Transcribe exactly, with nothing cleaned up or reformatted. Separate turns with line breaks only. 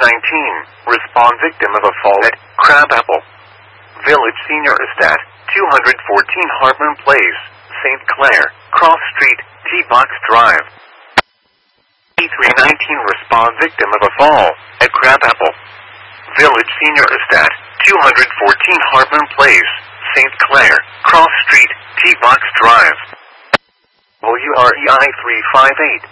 nineteen, respond victim of a fall at Crabapple. Village Senior Estate, two fourteen Hartman Place, Saint Clair, Cross Street, T-Box Drive. E three nineteen, respond victim of a fall at Crabapple. Village Senior Estate, two fourteen Hartman Place, Saint Clair, Cross Street, T-Box Drive. W R E I three five eight.